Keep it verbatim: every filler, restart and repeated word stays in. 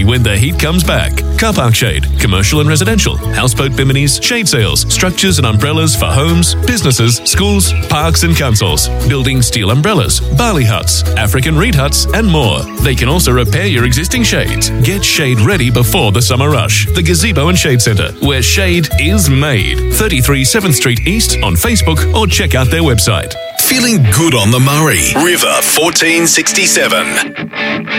when the heat comes back. Car park shade, commercial and residential, houseboat biminis, shade sails, structures and umbrellas for homes, businesses, schools, parks and councils, building steel umbrellas, barley huts, African reed huts and more. They can also repair your existing shades. Get shade ready before the summer rush. The Gazebo and Shade Centre, where shade is made. thirty-three seventh Street East on Facebook or check out their website. Feeling good on the Murray. River fourteen sixty-seven.